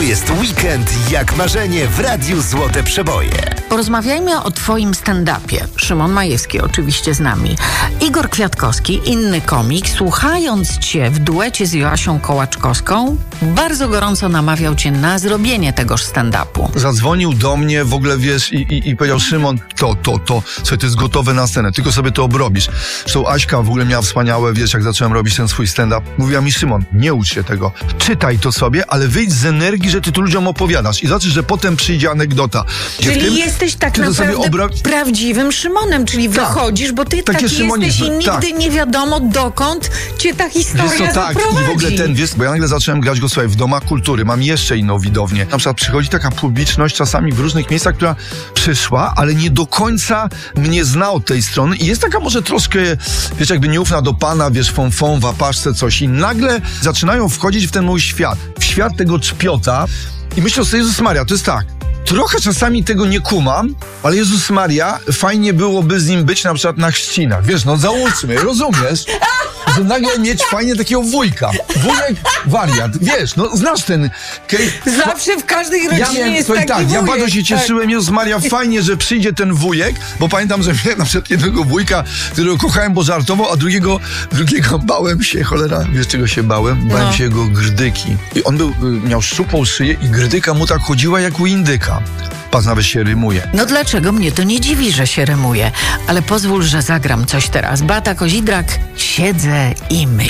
To jest weekend jak marzenie w Radiu Złote Przeboje. Porozmawiajmy o twoim stand-upie. Szymon Majewski oczywiście z nami. Igor Kwiatkowski, inny komik, słuchając cię w duecie z Joasią Kołaczkowską, bardzo gorąco namawiał cię na zrobienie tegoż stand-upu. Zadzwonił do mnie, w ogóle wiesz, i powiedział: Szymon, słuchaj, to jest gotowe na scenę, tylko sobie to obrobisz. Zresztą Aśka w ogóle miała wspaniałe, wiesz, jak zacząłem robić ten swój stand-up, mówiła mi: Szymon, nie ucz się tego, czytaj to sobie, ale wyjdź z energii, że ty tu ludziom opowiadasz i zobaczysz, że potem przyjdzie anegdota. Czyli jesteś tak naprawdę prawdziwym Szymonem, czyli wychodzisz, bo ty taki jesteś i nigdy nie wiadomo, dokąd cię ta historia zaprowadzi. I w ogóle bo ja nagle zacząłem grać go, słuchaj, w domach kultury, mam jeszcze inną widownię. Na przykład przychodzi taka publiczność czasami w różnych miejscach, która przyszła, ale nie do końca mnie zna od tej strony i jest taka może troszkę, wiesz, jakby nieufna do pana, wiesz, w apaszce coś i nagle zaczynają wchodzić w ten mój świat, w świat tego czpiota i myślę sobie: Jezus Maria, to jest tak. Trochę czasami tego nie kumam, ale Jezus Maria, fajnie byłoby z nim być na przykład na chrzcinach. Wiesz, no załóżmy, rozumiesz? Że nagle mieć fajnie takiego wujka. Wujek wariat. Wiesz, no znasz ten... Zawsze w każdej rodzinie jest taki wujek. Ja bardzo się cieszyłem, Jezus Maria, fajnie, że przyjdzie ten wujek, bo pamiętam, że miałem na przykład jednego wujka, którego kochałem, bo żartował, a drugiego bałem się, cholera, wiesz czego się bałem? Bałem się jego grdyki. I on miał szczupłą szyję i grdyka mu tak chodziła jak u indyka. Pas nawet się rymuje. No dlaczego? Mnie to nie dziwi, że się rymuje. Ale pozwól, że zagram coś teraz. Beata Kozidrak, siedzę i myślę.